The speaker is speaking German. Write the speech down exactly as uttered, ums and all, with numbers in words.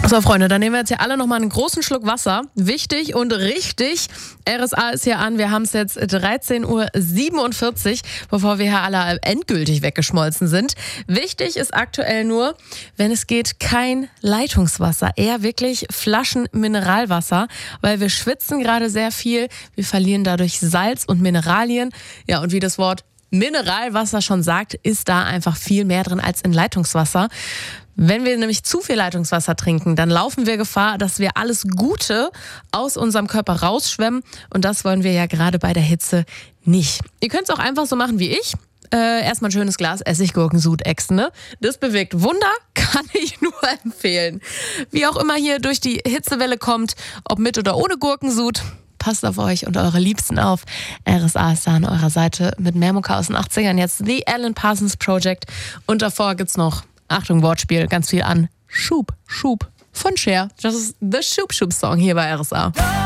So, Freunde, dann nehmen wir jetzt hier alle nochmal einen großen Schluck Wasser. Wichtig und richtig. R S A ist hier an. Wir haben es jetzt dreizehn Uhr siebenundvierzig, bevor wir hier alle endgültig weggeschmolzen sind. Wichtig ist aktuell nur, wenn es geht, kein Leitungswasser. Eher wirklich Flaschen-Mineralwasser, weil wir schwitzen gerade sehr viel. Wir verlieren dadurch Salz und Mineralien. Ja, und wie das Wort Mineralwasser schon sagt, ist da einfach viel mehr drin als in Leitungswasser. Wenn wir nämlich zu viel Leitungswasser trinken, dann laufen wir Gefahr, dass wir alles Gute aus unserem Körper rausschwemmen. Und das wollen wir ja gerade bei der Hitze nicht. Ihr könnt es auch einfach so machen wie ich. Äh, erstmal ein schönes Glas Essiggurkensud ächzen, ne? Das bewirkt Wunder, kann ich nur empfehlen. Wie auch immer hier durch die Hitzewelle kommt, ob mit oder ohne Gurkensud, passt auf euch und eure Liebsten auf. R S A ist da an eurer Seite mit mehr Mucke aus den achtzigern. Jetzt The Alan Parsons Project. Und davor gibt's noch, Achtung, Wortspiel, ganz viel an Schub, Schub von Cher. Das ist The Schub Schub Song hier bei R S A.